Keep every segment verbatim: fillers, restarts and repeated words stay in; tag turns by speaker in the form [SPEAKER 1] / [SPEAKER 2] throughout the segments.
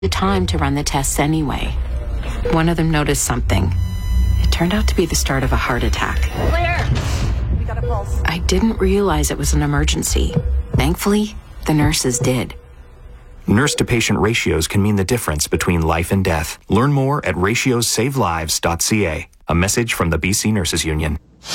[SPEAKER 1] the time to run the tests anyway. One of them noticed something. It turned out to be the start of a heart attack.
[SPEAKER 2] Claire! We got a pulse.
[SPEAKER 1] I didn't realize it was an emergency. Thankfully, the nurses did.
[SPEAKER 3] Nurse-to-patient ratios can mean the difference between life and death. Learn more at ratios save lives dot c a. A message from the B C Nurses Union.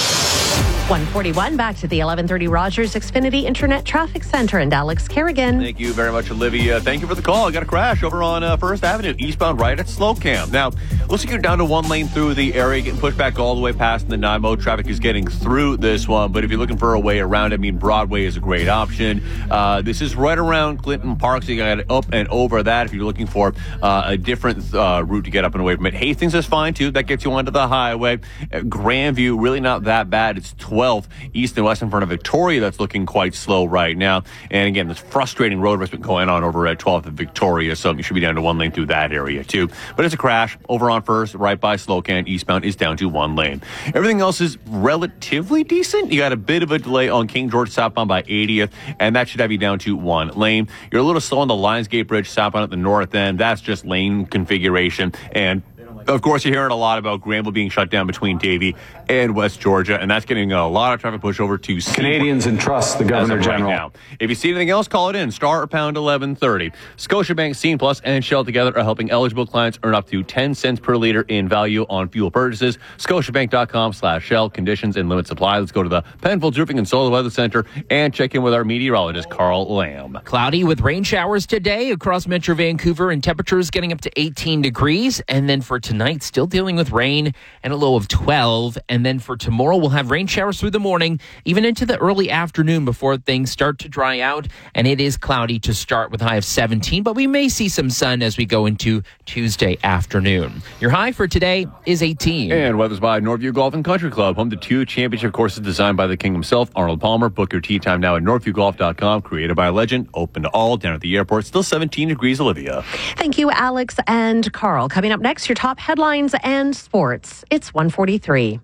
[SPEAKER 4] one forty-one, back to the eleven thirty Rogers Xfinity Internet Traffic Center and Alex Kerrigan.
[SPEAKER 5] Thank you very much, Olivia. Thank you for the call. I got a crash over on uh, First Avenue, eastbound right at Slocum. Now, looks like you're down to one lane through the area, getting pushed back all the way past the N I M O. Traffic is getting through this one, but if you're looking for a way around it, I mean, Broadway is a great option. Uh, this is right around Clinton Park, so you got it up and over that if you're looking for uh, a different uh, route to get up and away from it. Hastings is fine, too. That gets you onto the highway. Uh, Grandview, really not that bad. It's twelfth east and west in front of Victoria. That's looking quite slow right now. And again, this frustrating road race been going on over at twelfth and Victoria, so you should be down to one lane through that area too. But it's a crash over on First, right by Slocum. Eastbound is down to one lane. Everything else is relatively decent. You got a bit of a delay on King George southbound by eightieth, and that should have you down to one lane. You're a little slow on the Lionsgate Bridge southbound at the north end. That's just lane configuration. And of course, you're hearing a lot about Granville being shut down between Davie and West Georgia, and that's getting a lot of traffic push over to
[SPEAKER 6] Canadians and trust the Governor General.
[SPEAKER 5] Right now. If you see anything else, call it in. Star or pound eleven thirty. Scotiabank, Scene Plus, and Shell together are helping eligible clients earn up to ten cents per liter in value on fuel purchases. Scotiabank.com slash Shell. Conditions and limit supply. Let's go to the Penfolds Roofing and Solar Weather Center and check in with our meteorologist, Carl Lamb.
[SPEAKER 7] Cloudy with rain showers today across Metro Vancouver, and temperatures getting up to eighteen degrees. And then for tonight, still dealing with rain and a low of twelve. And then for tomorrow, we'll have rain showers through the morning, even into the early afternoon before things start to dry out. And it is cloudy to start with a high of seventeen, but we may see some sun as we go into Tuesday afternoon. Your high for today is eighteen.
[SPEAKER 5] And weather's by Northview Golf and Country Club, home to two championship courses designed by the king himself, Arnold Palmer. Book your tee time now at northview golf dot com. Created by a legend, open to all, down at the airport. Still seventeen degrees, Olivia.
[SPEAKER 4] Thank you, Alex and Carl. Coming up next, your top headlines and sports. It's one forty-three.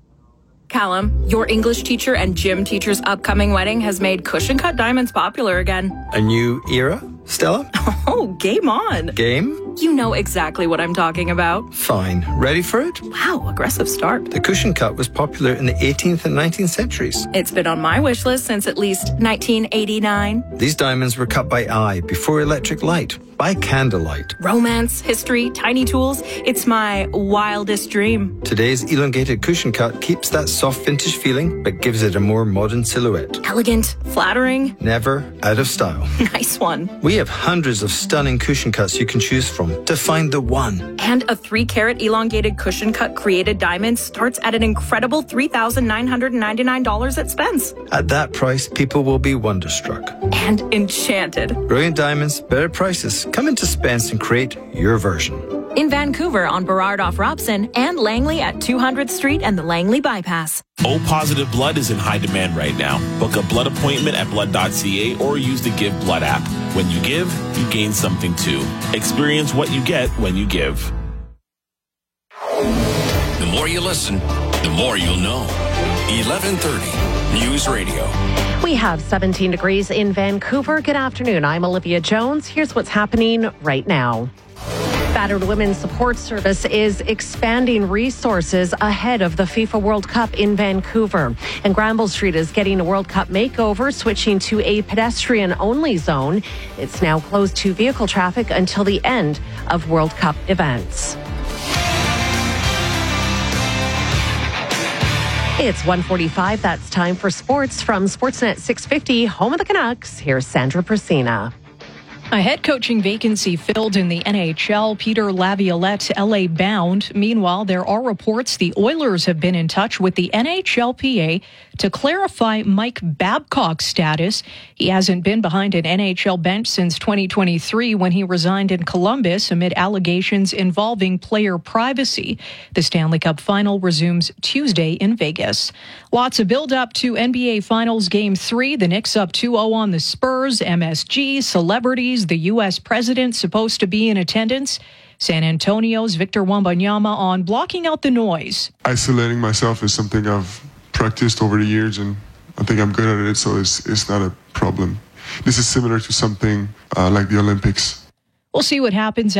[SPEAKER 8] Callum, your English teacher and gym teacher's upcoming wedding has made cushion cut diamonds popular again.
[SPEAKER 9] A new era, Stella?
[SPEAKER 8] Oh, game on.
[SPEAKER 9] Game?
[SPEAKER 8] You know exactly what I'm talking about.
[SPEAKER 9] Fine. Ready for it?
[SPEAKER 8] Wow, aggressive start.
[SPEAKER 9] The cushion cut was popular in the eighteenth and nineteenth centuries.
[SPEAKER 8] It's been on my wish list since at least nineteen eighty-nine.
[SPEAKER 9] These diamonds were cut by eye before electric light, by candlelight.
[SPEAKER 8] Romance, history, tiny tools. It's my wildest dream.
[SPEAKER 9] Today's elongated cushion cut keeps that soft vintage feeling, but gives it a more modern silhouette.
[SPEAKER 8] Elegant, flattering.
[SPEAKER 9] Never out of style.
[SPEAKER 8] Nice one.
[SPEAKER 9] We have hundreds of stunning cushion cuts you can choose from to find the one.
[SPEAKER 8] And a three carat elongated cushion cut created diamond starts at an incredible three thousand nine hundred ninety-nine dollars at Spence.
[SPEAKER 9] At that price, people will be wonderstruck.
[SPEAKER 8] And enchanted.
[SPEAKER 9] Brilliant diamonds, better prices. Come into Spence and create your version.
[SPEAKER 8] In Vancouver on Burrard off Robson and Langley at two hundredth Street and the Langley Bypass.
[SPEAKER 10] O-positive blood is in high demand right now. Book a blood appointment at blood dot c a or use the Give Blood app. When you give, you gain something too. Experience what you get when you give.
[SPEAKER 11] The more you listen, the more you'll know. eleven thirty News Radio.
[SPEAKER 4] We have seventeen degrees in Vancouver. Good afternoon. I'm Olivia Jones. Here's what's happening right now. Battered Women's Support Service is expanding resources ahead of the FIFA World Cup in Vancouver. And Granville Street is getting a World Cup makeover, switching to a pedestrian-only zone. It's now closed to vehicle traffic until the end of World Cup events. It's one forty-five. That's time for sports from Sportsnet six fifty, home of the Canucks. Here's Sandra Persina.
[SPEAKER 12] A head coaching vacancy filled in the N H L. Peter Laviolette, L A bound. Meanwhile, there are reports the Oilers have been in touch with the N H L P A to clarify Mike Babcock's status. He hasn't been behind an N H L bench since twenty twenty-three when he resigned in Columbus amid allegations involving player privacy. The Stanley Cup final resumes Tuesday in Vegas. Lots of build-up to N B A Finals Game three. The Knicks up two oh on the Spurs. M S G, celebrities, the U S president supposed to be in attendance. San Antonio's Victor Wembanyama on blocking out the noise.
[SPEAKER 13] Isolating myself is something I've practiced over the years, and I think I'm good at it, so it's, it's not a problem. This is similar to something uh, like the Olympics.
[SPEAKER 12] We'll see what happens